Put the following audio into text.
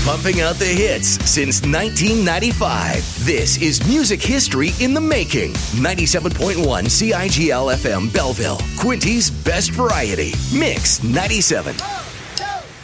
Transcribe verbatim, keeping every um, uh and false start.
Pumping out the hits since nineteen ninety-five. This is music history in the making. ninety-seven point one C I G L F M Belleville. Quinty's Best Variety. Mix ninety-seven.